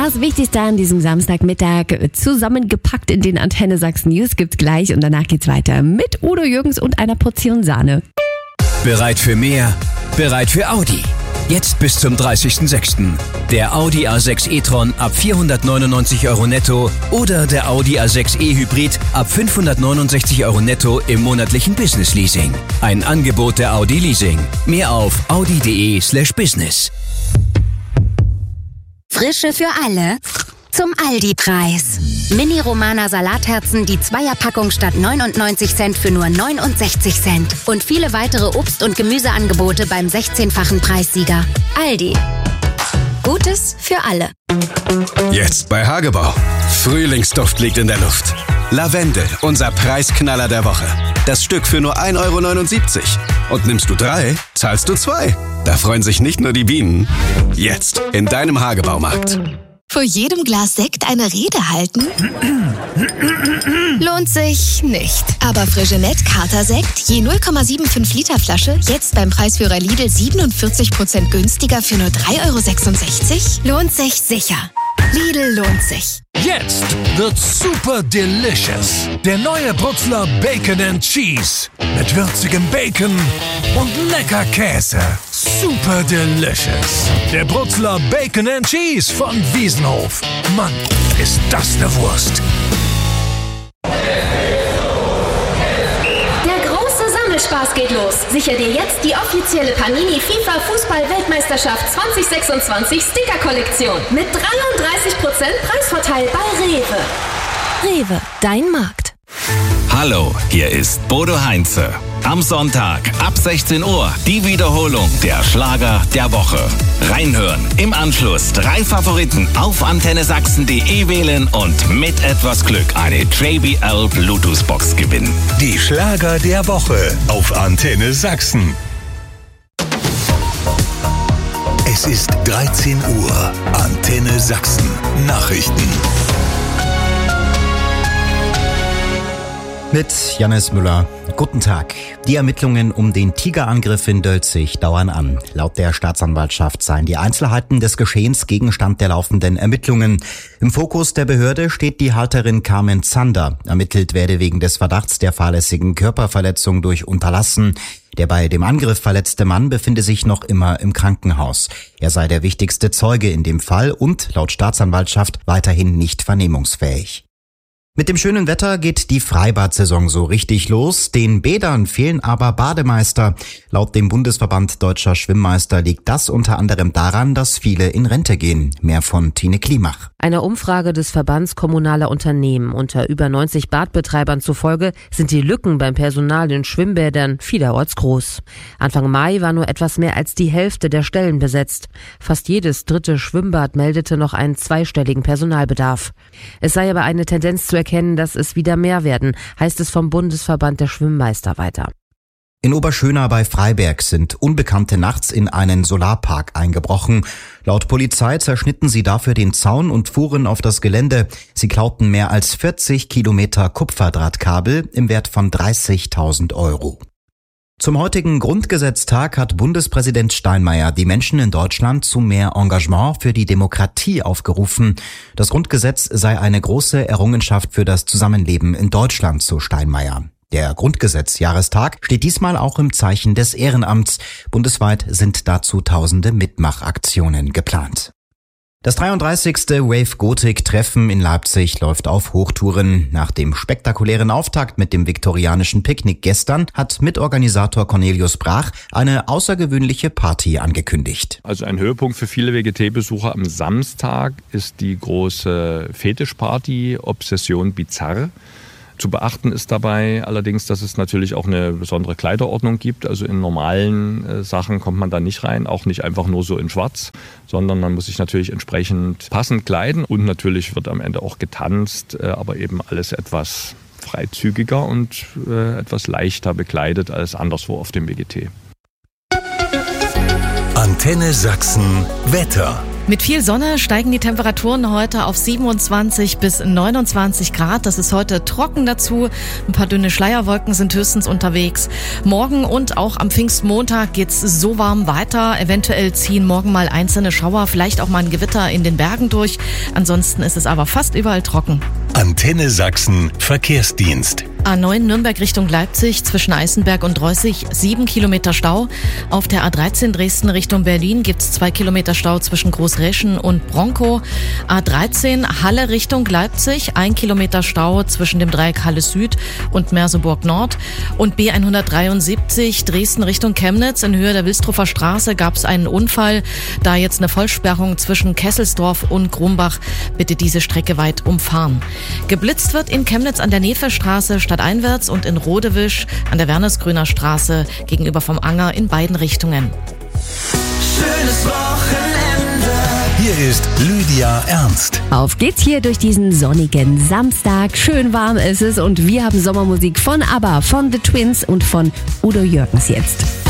Das Wichtigste an diesem Samstagmittag zusammengepackt in den Antenne Sachsen News gibt's gleich und danach geht's weiter mit Udo Jürgens und einer Portion Sahne. Bereit für mehr? Bereit für Audi. Jetzt bis zum 30.06. Der Audi A6 e-tron ab 499 € netto oder der Audi A6 e-Hybrid ab 569 € netto im monatlichen Business Leasing. Ein Angebot der Audi Leasing. Mehr auf audi.de/business. Frische für alle zum Aldi-Preis. Mini-Romana Salatherzen, die Zweierpackung statt 99 Cent für nur 69 Cent. Und viele weitere Obst- und Gemüseangebote beim 16-fachen Preissieger. Aldi. Gutes für alle. Jetzt bei Hagebau. Frühlingsduft liegt in der Luft. Lavendel, unser Preisknaller der Woche. Das Stück für nur 1,79 €. Und nimmst du 3, zahlst du 2. Da freuen sich nicht nur die Bienen. Jetzt in deinem Hagebaumarkt. Vor jedem Glas Sekt eine Rede halten? Lohnt sich nicht. Aber Freixenet Kater-Sekt, je 0,75 Liter Flasche, jetzt beim Preisführer Lidl 47% günstiger für nur 3,66 €? Lohnt sich sicher. Lidl lohnt sich. Jetzt wird super delicious. Der neue Brutzler Bacon and Cheese. Mit würzigem Bacon und lecker Käse. Super delicious. Der Brutzler Bacon and Cheese von Wiesenhof. Mann, ist das eine Wurst. Spaß geht los. Sichere dir jetzt die offizielle Panini FIFA Fußball-Weltmeisterschaft 2026 Sticker-Kollektion mit 33% Preisvorteil bei Rewe. Rewe, dein Markt. Hallo, hier ist Bodo Heinze. Am Sonntag ab 16 Uhr die Wiederholung der Schlager der Woche. Reinhören, im Anschluss 3 Favoriten auf antennesachsen.de wählen und mit etwas Glück eine JBL Bluetooth-Box gewinnen. Die Schlager der Woche auf Antenne Sachsen. Es ist 13 Uhr. Antenne Sachsen. Nachrichten. Mit Jannis Müller. Guten Tag. Die Ermittlungen um den Tigerangriff in Dölzig dauern an. Laut der Staatsanwaltschaft seien die Einzelheiten des Geschehens Gegenstand der laufenden Ermittlungen. Im Fokus der Behörde steht die Halterin Carmen Zander. Ermittelt werde wegen des Verdachts der fahrlässigen Körperverletzung durch Unterlassen. Der bei dem Angriff verletzte Mann befinde sich noch immer im Krankenhaus. Er sei der wichtigste Zeuge in dem Fall und laut Staatsanwaltschaft weiterhin nicht vernehmungsfähig. Mit dem schönen Wetter geht die Freibad-Saison so richtig los. Den Bädern fehlen aber Bademeister. Laut dem Bundesverband Deutscher Schwimmmeister liegt das unter anderem daran, dass viele in Rente gehen. Mehr von Tine Klimach. Einer Umfrage des Verbands kommunaler Unternehmen unter über 90 Badbetreibern zufolge sind die Lücken beim Personal in Schwimmbädern vielerorts groß. Anfang Mai war nur etwas mehr als die Hälfte der Stellen besetzt. Fast jedes dritte Schwimmbad meldete noch einen zweistelligen Personalbedarf. Es sei aber eine Tendenz zu erkennen, dass es wieder mehr werden, heißt es vom Bundesverband der Schwimmmeister weiter. In Oberschöna bei Freiberg sind Unbekannte nachts in einen Solarpark eingebrochen. Laut Polizei zerschnitten sie dafür den Zaun und fuhren auf das Gelände. Sie klauten mehr als 40 Kilometer Kupferdrahtkabel im Wert von 30.000 €. Zum heutigen Grundgesetztag hat Bundespräsident Steinmeier die Menschen in Deutschland zu mehr Engagement für die Demokratie aufgerufen. Das Grundgesetz sei eine große Errungenschaft für das Zusammenleben in Deutschland, so Steinmeier. Der Grundgesetzjahrestag steht diesmal auch im Zeichen des Ehrenamts. Bundesweit sind dazu tausende Mitmachaktionen geplant. Das 33. Wave Gothic Treffen in Leipzig läuft auf Hochtouren. Nach dem spektakulären Auftakt mit dem viktorianischen Picknick gestern hat Mitorganisator Cornelius Brach eine außergewöhnliche Party angekündigt. Also ein Höhepunkt für viele WGT-Besucher am Samstag ist die große Fetischparty Obsession Bizarre. Zu beachten ist dabei allerdings, dass es natürlich auch eine besondere Kleiderordnung gibt. Also in normalen Sachen kommt man da nicht rein, auch nicht einfach nur so in schwarz, sondern man muss sich natürlich entsprechend passend kleiden. Und natürlich wird am Ende auch getanzt, aber eben alles etwas freizügiger und etwas leichter bekleidet als anderswo auf dem WGT. Antenne Sachsen Wetter. Mit viel Sonne steigen die Temperaturen heute auf 27 bis 29 Grad. Das ist heute trocken dazu. Ein paar dünne Schleierwolken sind höchstens unterwegs. Morgen und auch am Pfingstmontag geht's so warm weiter. Eventuell ziehen morgen mal einzelne Schauer, vielleicht auch mal ein Gewitter in den Bergen durch. Ansonsten ist es aber fast überall trocken. Antenne Sachsen Verkehrsdienst. A9 Nürnberg Richtung Leipzig zwischen Eisenberg und Reußig 7 Kilometer Stau. Auf der A13 Dresden Richtung Berlin gibt's 2 Kilometer Stau zwischen Großreschen und Bronkow. A13 Halle Richtung Leipzig 1 Kilometer Stau zwischen dem Dreieck Halle Süd und Merseburg Nord. Und B173 Dresden Richtung Chemnitz in Höhe der Wilstrofer Straße gab's einen Unfall. Da jetzt eine Vollsperrung zwischen Kesselsdorf und Grumbach. Bitte diese Strecke weit umfahren. Geblitzt wird in Chemnitz an der Nefelstraße stadteinwärts und in Rodewisch an der Wernersgrüner Straße gegenüber vom Anger in beiden Richtungen. Schönes Wochenende. Hier ist Lydia Ernst. Auf geht's hier durch diesen sonnigen Samstag. Schön warm ist es und wir haben Sommermusik von ABBA, von The Twins und von Udo Jürgens jetzt.